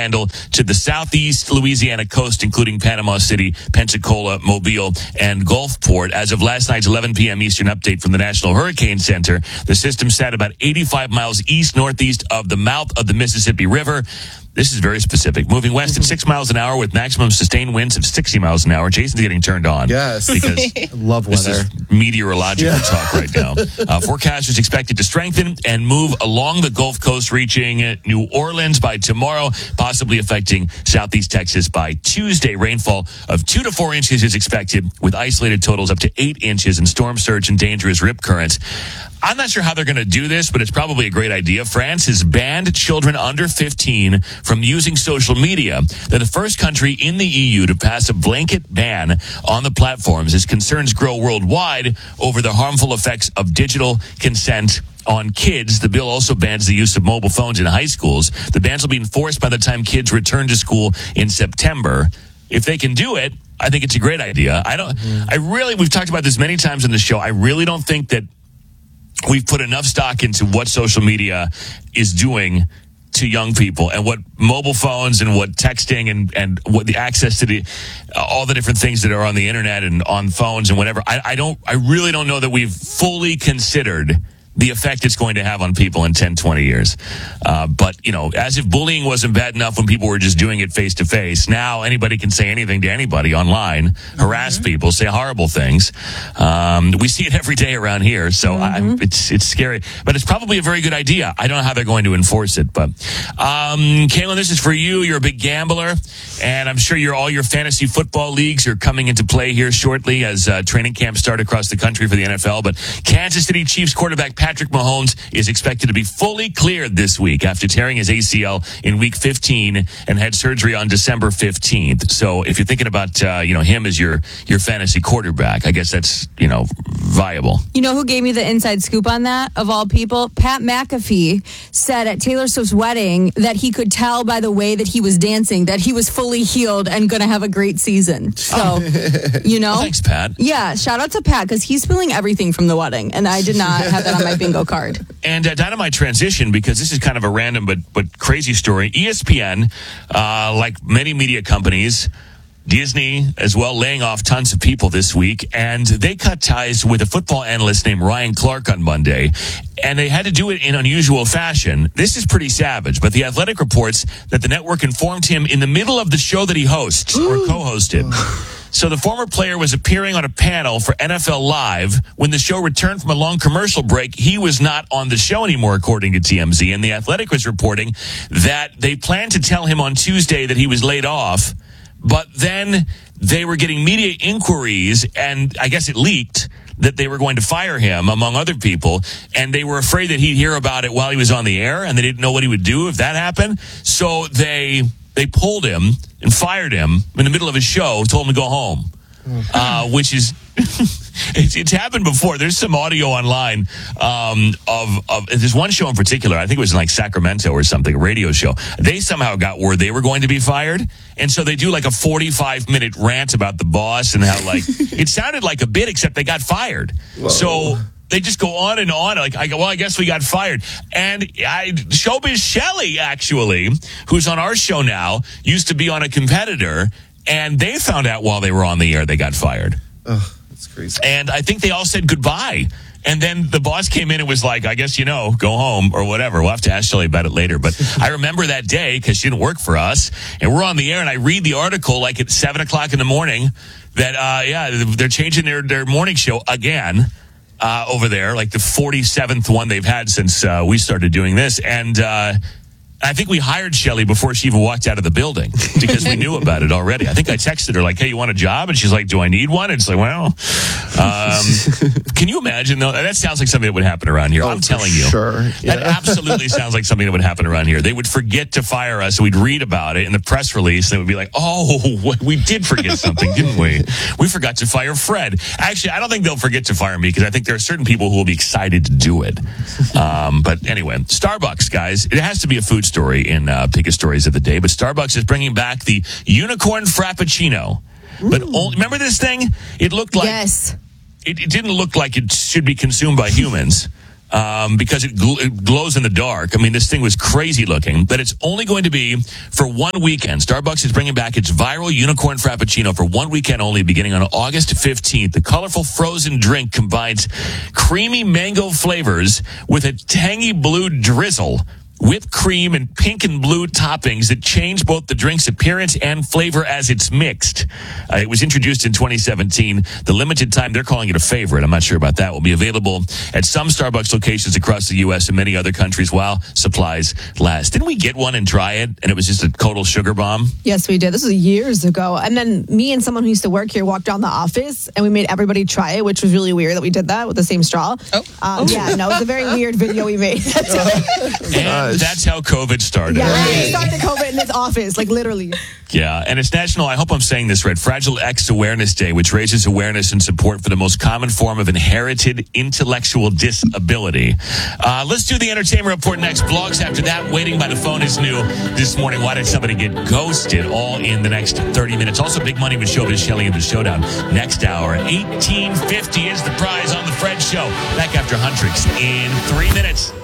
panhandle to the southeast Louisiana coast, including Panama City, Pensacola, Mobile, and Gulfport. As of last night's 11 p.m. Eastern update from the National Hurricane Center, the system sat about 85 miles east-northeast of the mouth of the Mississippi River. This is very specific. Moving west at 6 miles an hour with maximum sustained winds of 60 miles an hour. Jason's getting turned on. Yes. Because I love this weather. is meteorological talk right now. Forecasters expected to strengthen and move along the Gulf Coast, reaching New Orleans by tomorrow, possibly affecting southeast Texas by Tuesday. Rainfall of 2 to 4 inches is expected, with isolated totals up to 8 inches and storm surge and dangerous rip currents. I'm not sure how they're going to do this, but it's probably a great idea. France has banned children under 15 from using social media. They're the first country in the EU to pass a blanket ban on the platforms as concerns grow worldwide over the harmful effects of digital consent on kids. The bill also bans the use of mobile phones in high schools. The bans will be enforced by the time kids return to school in September. If they can do it, I think it's a great idea. We've talked about this many times in the show. I really don't think that we've put enough stock into what social media is doing to young people and what mobile phones and what texting and what the access to all the different things that are on the internet and on phones and whatever. I really don't know that we've fully considered the effect it's going to have on people in 10, 20 years. But, as if bullying wasn't bad enough when people were just doing it face to face, now anybody can say anything to anybody online, harass people, say horrible things. We see it every day around here, so it's scary. But it's probably a very good idea. I don't know how they're going to enforce it. But, Kaylin, this is for you. You're a big gambler, and I'm sure all your fantasy football leagues are coming into play here shortly as training camps start across the country for the NFL. But Kansas City Chiefs quarterback Patrick Mahomes is expected to be fully cleared this week after tearing his ACL in week 15 and had surgery on December 15th. So if you're thinking about, him as your fantasy quarterback, I guess that's, viable. You know who gave me the inside scoop on that, of all people? Pat McAfee said at Taylor Swift's wedding that he could tell by the way that he was dancing that he was fully healed and going to have a great season. So, Well, thanks, Pat. Yeah, shout out to Pat because he's spilling everything from the wedding, and I did not have that on my bingo card. And dynamite transition, because this is kind of a random but crazy story. ESPN, like many media companies, Disney as well, laying off tons of people this week, and they cut ties with a football analyst named Ryan Clark on Monday, and they had to do it in unusual fashion. This is pretty savage, but The Athletic reports that the network informed him in the middle of the show that he hosts or co-hosted. So the former player was appearing on a panel for NFL Live. When the show returned from a long commercial break, he was not on the show anymore, according to TMZ. And The Athletic was reporting that they planned to tell him on Tuesday that he was laid off, but then they were getting media inquiries, and I guess it leaked that they were going to fire him, among other people, and they were afraid that he'd hear about it while he was on the air, and they didn't know what he would do if that happened. So they pulled him and fired him in the middle of his show, told him to go home, which is it's happened before. There's some audio online of there's one show in particular. I think it was in like Sacramento or something, a radio show. They somehow got word they were going to be fired, and so they do like a 45-minute rant about the boss and how like it sounded like a bit, except they got fired. Whoa. So they just go on and on. Like, I guess we got fired. And Showbiz Shelley, actually, who's on our show now, used to be on a competitor, and they found out while they were on the air they got fired. Oh, that's crazy. And I think they all said goodbye. And then the boss came in and was like, I guess, go home or whatever. We'll have to ask Shelley about it later. But I remember that day because she didn't work for us. And we're on the air, and I read the article like at 7 o'clock in the morning that, they're changing their morning show again. Over there, like the 47th one they've had since we started doing this. And I think we hired Shelley before she even walked out of the building because we knew about it already. I think I texted her like, hey, you want a job? And she's like, do I need one? And it's like, well, can you imagine though? That sounds like something that would happen around here. I'm telling you. Sure. Yeah. That absolutely sounds like something that would happen around here. They would forget to fire us. We'd read about it in the press release. And it would be like, oh, we did forget something, didn't we? We forgot to fire Fred. Actually, I don't think they'll forget to fire me because I think there are certain people who will be excited to do it. But anyway, Starbucks, guys, it has to be a food story in Biggest Stories of the Day, but Starbucks is bringing back the Unicorn Frappuccino. But remember this thing? It looked like yes. It didn't look like it should be consumed by humans. because it glows in the dark. I mean, this thing was crazy looking, but it's only going to be for one weekend. Starbucks is bringing back its viral unicorn frappuccino for one weekend only, beginning on August 15th. The colorful frozen drink combines creamy mango flavors with a tangy blue drizzle, whipped cream, and pink and blue toppings that change both the drink's appearance and flavor as it's mixed. It was introduced in 2017. The limited time, they're calling it a favorite. I'm not sure about that. Will be available at some Starbucks locations across the U.S. and many other countries while supplies last. Didn't we get one and try it, and it was just a total sugar bomb? Yes, we did. This was years ago. And then me and someone who used to work here walked around the office, and we made everybody try it, which was really weird that we did that with the same straw. Yeah, no, it was a very weird video we made. And that's how COVID started. Yeah, we started COVID in this office, like literally. Yeah, and it's National, I hope I'm saying this right, Fragile X Awareness Day, which raises awareness and support for the most common form of inherited intellectual disability. Let's do the entertainment report next. Blogs after that. Waiting by the phone is new this morning. Why did somebody get ghosted? All in the next 30 minutes. Also, Big Money with Showbiz Shelley in the Showdown. Next hour, $18.50 is the prize on The Fred Show. Back after Huntrix in 3 minutes.